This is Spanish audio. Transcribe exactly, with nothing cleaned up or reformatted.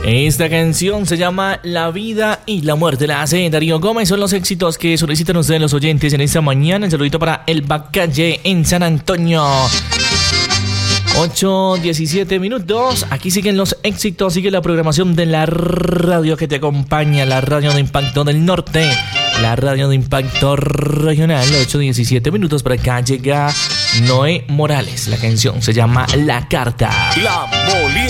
Esta canción se llama La vida y la muerte. La hace Darío Gómez. Son los éxitos que solicitan ustedes los oyentes en esta mañana. Un saludito para El Bacalle en San Antonio. ocho diecisiete minutos. Aquí siguen los éxitos. Sigue la programación de la radio que te acompaña. La radio de Impacto del Norte. La radio de Impacto Regional. ocho diecisiete minutos. Para acá llega Noé Morales. La canción se llama La Carta. La Molina.